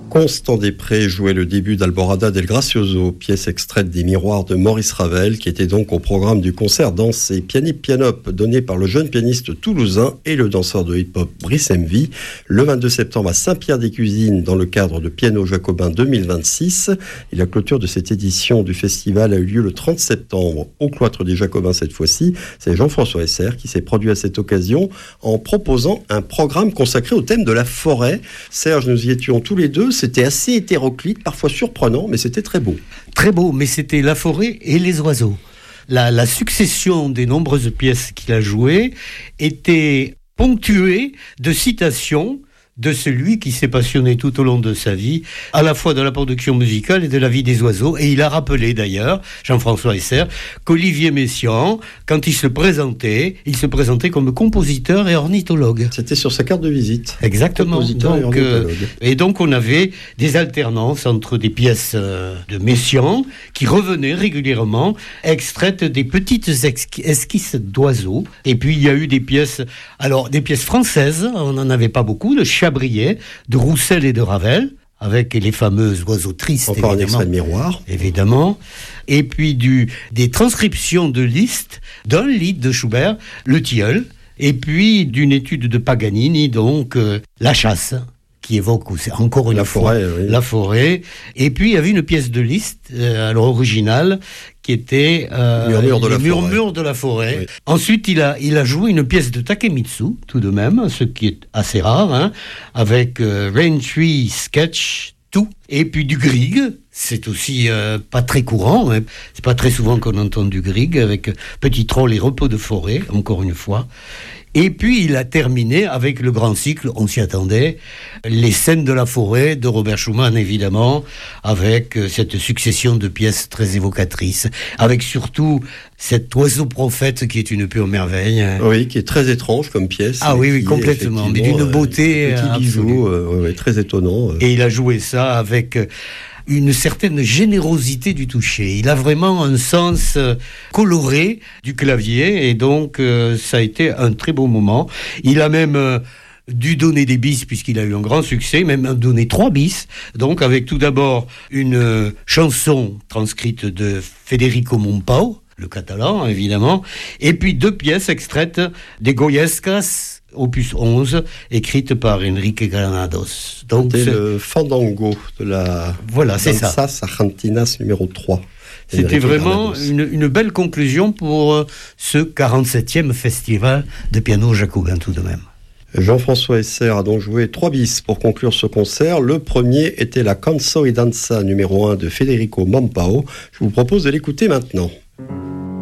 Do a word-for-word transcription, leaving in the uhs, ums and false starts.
Constant Després jouait le début d'Alborada del Gracioso, pièce extraite des Miroirs de Maurice Ravel, qui était donc au programme du concert dansé Piani Pianop, donné par le jeune pianiste toulousain et le danseur de hip-hop Brice Envy, le vingt-deux septembre à Saint-Pierre-des-Cuisines, dans le cadre de Piano Jacobin deux mille vingt-six. Et la clôture de cette édition du festival a eu lieu le trente septembre, au Cloître des Jacobins cette fois-ci. C'est Jean-François Esser qui s'est produit à cette occasion en proposant un programme consacré au thème de la forêt. Serge, nous y étions tous les deux. C'était assez hétéroclite, parfois surprenant, mais c'était très beau. Très beau, mais c'était la forêt et les oiseaux. La, la succession des nombreuses pièces qu'il a jouées était ponctuée de citations de celui qui s'est passionné tout au long de sa vie, à la fois de la production musicale et de la vie des oiseaux. Et il a rappelé d'ailleurs, Jean-François Esser, qu'Olivier Messiaen, quand il se présentait, il se présentait comme compositeur et ornithologue. C'était sur sa carte de visite. Exactement. Compositeur donc, et euh, ornithologue. et donc on avait des alternances entre des pièces euh, de Messiaen qui revenaient régulièrement, extraites des petites esqu- esquisses d'oiseaux. Et puis il y a eu des pièces, alors des pièces françaises, on n'en avait pas beaucoup, de Chabrier, de Roussel et de Ravel, avec les fameux oiseaux tristes. Encore un évidemment. extrait de Miroir. Évidemment. Et puis du, des transcriptions de Liszt d'un lied de Schubert, Le Tilleul, et puis d'une étude de Paganini, donc euh, La Chasse, qui évoque aussi, encore une La fois forêt, oui. la forêt. Et puis il y avait une pièce de Liszt, euh, alors originale, qui était euh, Murmure de les la murmures forêt. de la forêt. Oui. Ensuite, il a, il a joué une pièce de Takemitsu, tout de même, ce qui est assez rare, hein, avec euh, Rain Tree Sketch deux, et puis du Grieg. C'est aussi euh, pas très courant, hein. C'est pas très souvent qu'on entend du Grieg, avec Petit Troll et Repos de forêt, encore une fois. Et puis il a terminé avec le grand cycle, on s'y attendait, les scènes de la forêt de Robert Schumann, évidemment, avec euh, cette succession de pièces très évocatrices, avec surtout cet oiseau prophète qui est une pure merveille. Hein. Oui, qui est très étrange comme pièce. Ah oui, oui, qui est complètement, mais effectivement, d'une beauté euh, Petit absolue. bijou, euh, ouais, ouais, très étonnant. euh. Et il a joué ça avec euh, une certaine générosité du toucher. Il a vraiment un sens euh, coloré du clavier, et donc euh, ça a été un très beau moment. Il a même euh, dû donner des bis, puisqu'il a eu un grand succès, même donné trois bis, donc avec tout d'abord une euh, chanson transcrite de Federico Mompau, le catalan évidemment, et puis deux pièces extraites des Goyescas, opus onze, écrite par Enrique Granados. Donc C'était c'est... le Fandango de la Voilà, c'est ça. Danzas Argentinas numéro trois. C'était Enrique vraiment Granados. une, une belle conclusion pour euh, ce quarante-septième festival de piano jacobin tout de même. Jean-François Esser a donc joué trois bis pour conclure ce concert. Le premier était la Canso y Danza numéro un de Federico Mompau. Je vous propose de l'écouter maintenant.